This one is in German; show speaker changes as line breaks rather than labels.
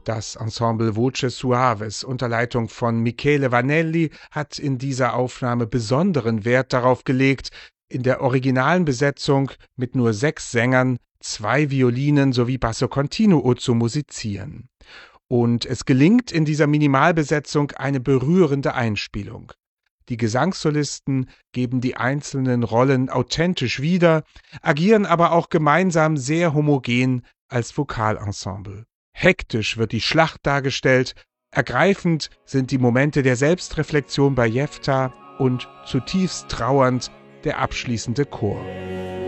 Das Ensemble Voces Suaves unter Leitung von Michele Vanelli hat in dieser Aufnahme besonderen Wert darauf gelegt, in der originalen Besetzung mit nur 6 Sängern, 2 Violinen sowie Basso Continuo zu musizieren. Und es gelingt in dieser Minimalbesetzung eine berührende Einspielung. Die Gesangssolisten geben die einzelnen Rollen authentisch wieder, agieren aber auch gemeinsam sehr homogen als Vokalensemble. Hektisch wird die Schlacht dargestellt, ergreifend sind die Momente der Selbstreflexion bei Jefta und zutiefst trauernd der abschließende Chor.